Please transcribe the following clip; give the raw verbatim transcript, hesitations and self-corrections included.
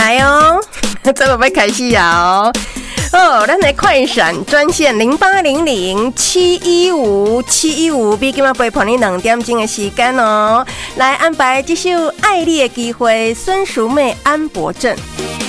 来哦，这个要开始啊哦。哦，咱的快闪专线零八零零七一五七一五，比今嘛陪伴你两点钟的时间哦，来安排这首《爱你的机会》，孙淑妹、安博正。